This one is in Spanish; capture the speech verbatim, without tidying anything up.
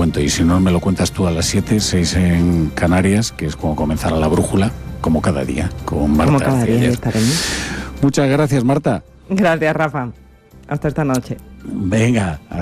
cuento. Y si no, me lo cuentas tú a las siete, seis en Canarias, que es como comenzará la brújula, como cada día, con Marta. Como cada día Arcilla. estaremos. Muchas gracias, Marta. Gracias, Rafa. Hasta esta noche. Venga.